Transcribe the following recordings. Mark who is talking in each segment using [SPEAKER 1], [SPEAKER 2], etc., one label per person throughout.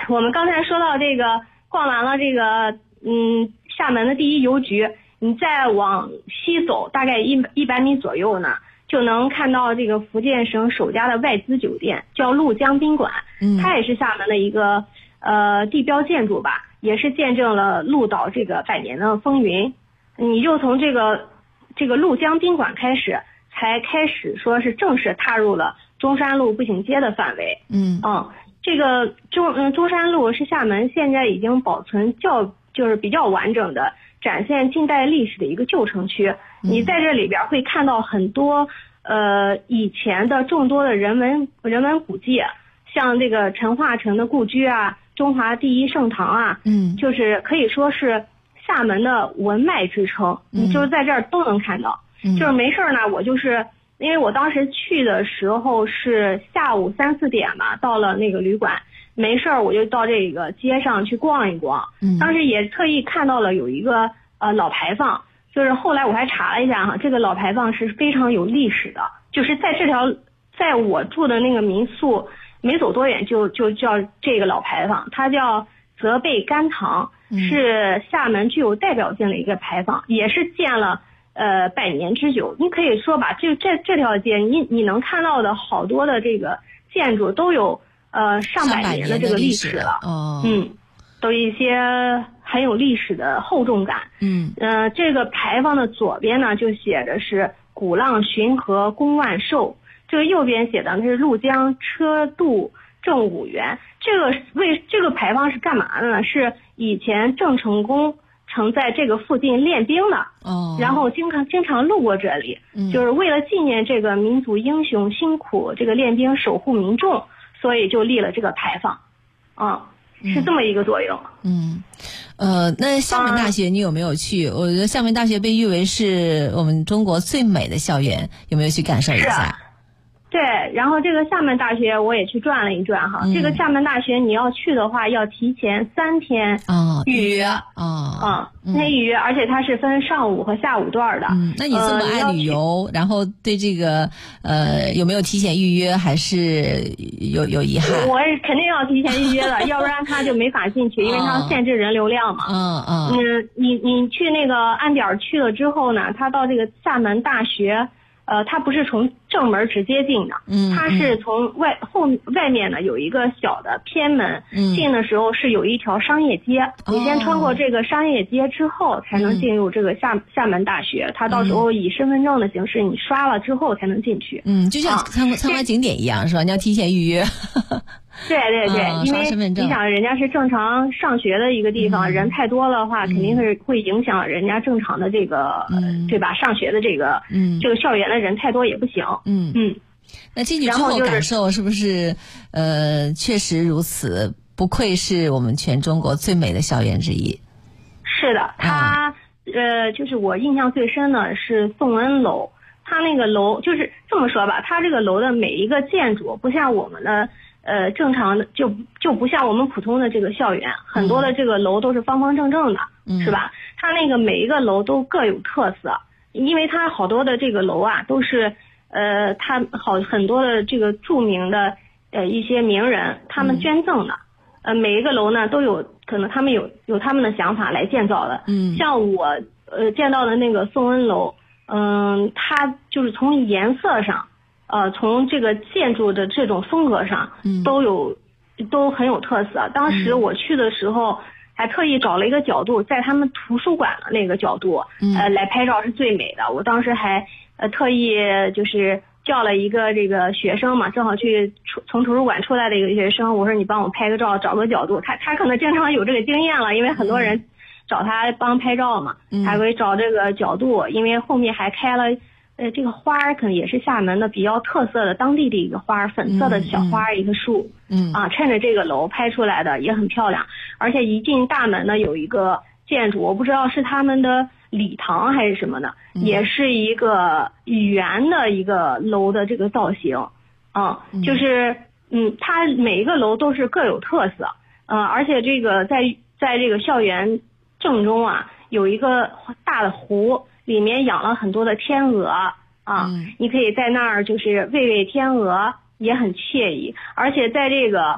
[SPEAKER 1] 我们刚才说到这个逛完了这个厦门的第一邮局，你再往西走大概100米左右呢，就能看到这个福建省首家的外资酒店，叫鹭江宾馆。它也是厦门的一个地标建筑吧，也是见证了鹭岛这个100年的风云。你就从这个鹭江宾馆才开始说是正式踏入了中山路步行街的范围。这个中山路是厦门现在已经保存就是比较完整的展现近代历史的一个旧城区。你在这里边会看到很多以前的众多的人文古迹，像这个陈化成的故居啊，中华第一盛唐啊，就是可以说是厦门的文脉之称，你就是在这儿都能看到。就是没事呢，我就是因为我当时去的时候是下午3、4点嘛，到了那个旅馆，没事我就到这个街上去逛一逛。当时也特意看到了有一个老牌坊，就是后来我还查了一下哈，这个老牌坊是非常有历史的，就是在我住的那个民宿没走多远就叫这个老牌坊，它叫泽贝甘堂，是厦门具有代表性的一个牌坊，也是建了100年之久。你可以说吧，就这条街你能看到的好多的这个建筑都有上百年的这个历史了。都一些很有历史的厚重感。这个牌坊的左边呢就写的是鼓浪巡河公万寿，这个右边写的是鹭江车渡正五元。这个牌坊是干嘛的呢？是以前郑成功曾在这个附近练兵的，然后经常路过这里，就是为了纪念这个民族英雄辛苦这个练兵守护民众，所以就立了这个牌坊。是这么一个作用。
[SPEAKER 2] 那厦门大学你有没有去？我觉得厦门大学被誉为是我们中国最美的校园，有没有去感受一下？
[SPEAKER 1] 对，然后这个厦门大学我也去转了一转哈。这个厦门大学你要去的话，要提前3天预约。预约，而且它是分上午和下午段的。
[SPEAKER 2] 那你这么爱旅游，然后对这个有没有提前预约，还是有遗憾？
[SPEAKER 1] 我是肯定要提前预约的，要不然他就没法进去，因为他限制人流量嘛。你去那个按点去了之后呢，他到这个厦门大学。它不是从正门直接进的，它是从外面呢有一个小的偏门，进的时候是有一条商业街，你先穿过这个商业街之后才能进入这个厦门大学，它到时候以身份证的形式你刷了之后才能进去。
[SPEAKER 2] 就像参观景点一样是吧？你要提前预约。
[SPEAKER 1] 对，因为你想人家是正常上学的一个地方，人太多的话肯定是会影响人家正常的这个对吧？上学的这个校园的人太多也不行。
[SPEAKER 2] 那进去之后感受是不是确实如此？不愧是我们全中国最美的校园之一。
[SPEAKER 1] 是的，它就是我印象最深的是颂恩楼，它那个楼就是这么说吧，它这个楼的每一个建筑不像我们的正常的就不像我们普通的这个校园，很多的这个楼都是方方正正的，是吧？它那个每一个楼都各有特色，因为它好多的这个楼啊都是它很多的这个著名的一些名人他们捐赠的，每一个楼呢都有可能他们有他们的想法来建造的。像我见到的那个颂恩楼，它就是从颜色上。从这个建筑的这种风格上都很有特色。当时我去的时候还特意找了一个角度，在他们图书馆的那个角度来拍照是最美的。我当时还特意就是叫了一个这个学生嘛，正好从图书馆出来的一个学生，我说你帮我拍个照，找个角度。他可能经常有这个经验了，因为很多人找他帮拍照嘛，还会找这个角度，因为后面还开了这个花可能也是厦门的比较特色的当地的一个花，粉色的小花，一个树。趁着这个楼拍出来的也很漂亮。而且一进大门呢有一个建筑，我不知道是他们的礼堂还是什么的，也是一个圆的一个楼的这个造型。就是它每一个楼都是各有特色。而且这个在这个校园正中啊有一个大的湖，里面养了很多的天鹅你可以在那儿就是喂天鹅，也很惬意。而且在这个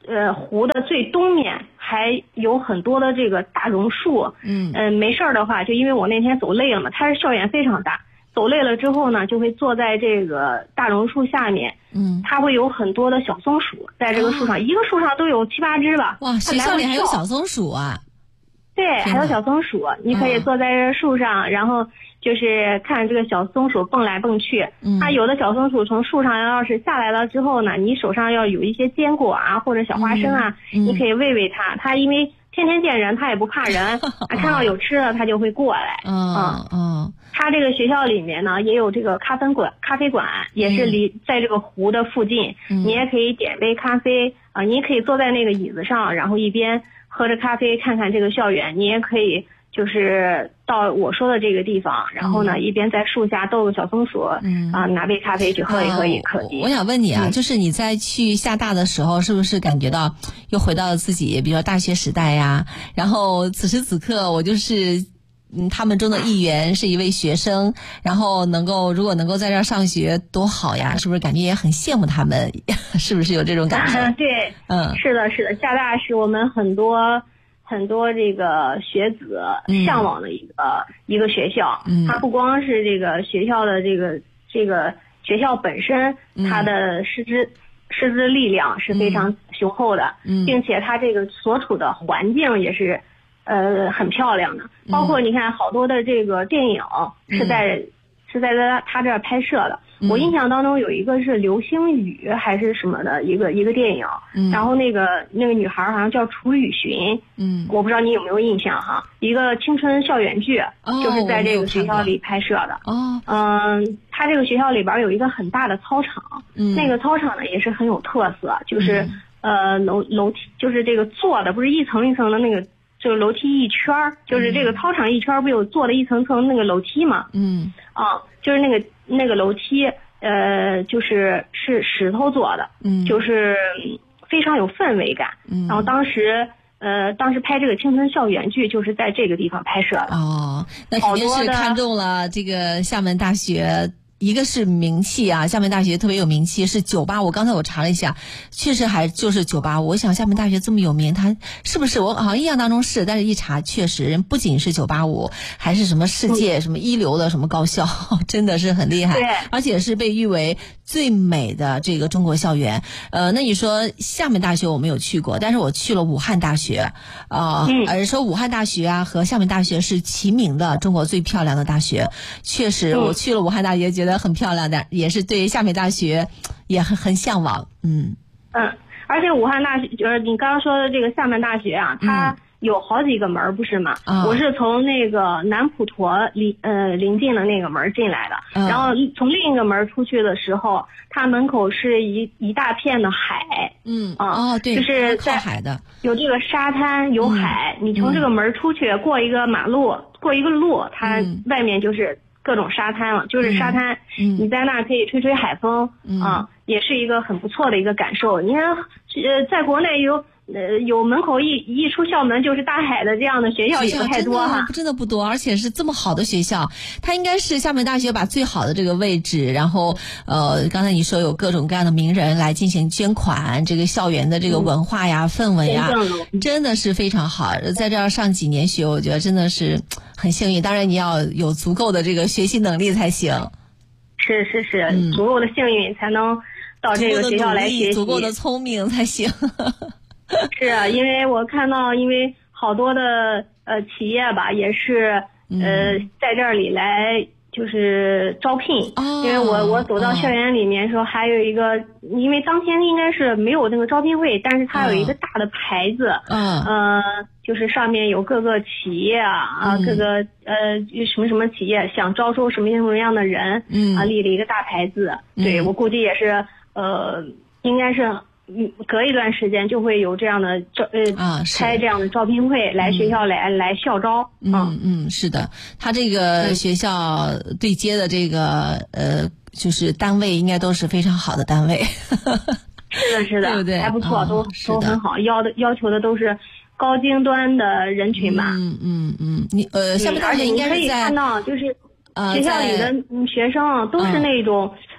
[SPEAKER 1] 湖的最东面还有很多的这个大榕树。没事儿的话，就因为我那天走累了嘛，它是校园非常大，走累了之后呢，就会坐在这个大榕树下面。它会有很多的小松鼠在这个树上，一个树上都有7、8只吧。
[SPEAKER 2] 哇，学校里还有小松鼠啊？
[SPEAKER 1] 对，还有小松鼠，你可以坐在这树上，然后就是看这个小松鼠蹦来蹦去。它有的小松鼠从树上要是下来了之后呢，你手上要有一些坚果啊或者小花生啊，你可以喂喂它。它因为天天见人，它也不怕人，看到有吃的它就会过来。它这个学校里面呢也有这个咖啡馆，也是在这个湖的附近。你也可以点杯咖啡啊，你也可以坐在那个椅子上，然后一边喝着咖啡看看这个校园。你也可以就是到我说的这个地方，然后呢一边在树下逗个小松鼠，拿杯咖啡去喝一喝也可以。
[SPEAKER 2] 我想问你啊，就是你在去厦大的时候，是不是感觉到又回到了自己比如说大学时代呀？然后此时此刻我就是他们中的一员，是一位学生，然后如果能够在这儿上学多好呀，是不是感觉也很羡慕他们？是不是有这种感觉？
[SPEAKER 1] 对，是的，厦大是我们很多这个学子向往的一个学校。它不光是这个学校的这个学校本身，它的师资力量是非常雄厚的，并且它这个所处的环境也是很漂亮的。包括你看好多的这个电影是在他这儿拍摄的。我印象当中有一个是流星雨还是什么的一个电影，然后那个女孩好像叫楚雨荨，我不知道你有没有印象哈，一个青春校园剧，就是在这个学校里拍摄的。他这个学校里边有一个很大的操场，那个操场呢也是很有特色，就是楼梯，就是这个做的不是一层一层的那个，就是楼梯一圈，就是这个操场一圈不有做了一层层那个楼梯嘛？就是那个楼梯，就是石头做的，就是非常有氛围感。然后当时拍这个青春校园剧就是在这个地方拍摄的。
[SPEAKER 2] 那肯定是看中了这个厦门大学。一个是名气啊，厦门大学特别有名气，是985。刚才我查了一下，确实还就是985。我想厦门大学这么有名，它是不是我好像印象当中是，但是一查确实不仅是985，还是什么世界什么一流的什么高校，真的是很厉害。
[SPEAKER 1] 对，
[SPEAKER 2] 而且是被誉为最美的这个中国校园。那你说厦门大学我没有去过，但是我去了武汉大学而说武汉大学啊和厦门大学是齐名的中国最漂亮的大学。确实我去了武汉大学觉得很漂亮的，也是对厦门大学也很向往。
[SPEAKER 1] 而且武汉大学就是你刚刚说的这个厦门大学啊，它有好几个门不是吗？我是从那个南普陀临近的那个门进来的，然后从另一个门出去的时候，它门口是一大片的海。
[SPEAKER 2] 对，
[SPEAKER 1] 就是
[SPEAKER 2] 靠海的，
[SPEAKER 1] 有这个沙滩有海。你从这个门出去过一个马路，过一个路，它外面就是各种沙滩了，就是沙滩。你在那可以吹吹海风也是一个很不错的一个感受。你看在国内有门口一出校门就是大海的这样的学校也不太多哈，
[SPEAKER 2] 真的不多，而且是这么好的学校。它应该是厦门大学把最好的这个位置，然后刚才你说有各种各样的名人来进行捐款，这个校园的这个文化呀氛围呀真的是非常好。在这儿上几年学，我觉得真的是很幸运，当然你要有足够的这个学习能力才行。
[SPEAKER 1] 是足够的幸运才能到这个学校来学习，
[SPEAKER 2] 足够的聪明才行。
[SPEAKER 1] 是啊，因为我看到，因为好多的企业吧，也是在这里来就是招聘。因为我走到校园里面的时候，还有一个，因为当天应该是没有那个招聘会，但是它有一个大的牌子，就是上面有各个企业各个什么什么企业想招收什么样的人，立了一个大牌子。对，我估计也是应该是隔一段时间就会有这样的开这样的招聘会来学校来校招。
[SPEAKER 2] 是的，他这个学校对接的这个就是单位应该都是非常好的单位。
[SPEAKER 1] 是的，对不对？还不错，都很好，要求的都是高精端的人群吧。
[SPEAKER 2] 你厦门大学应该是在，
[SPEAKER 1] 而且你可以看到就是学校里的学生都是那种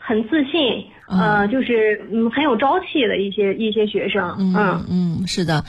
[SPEAKER 1] 很自信，就是很有朝气的一些学生。
[SPEAKER 2] 是的。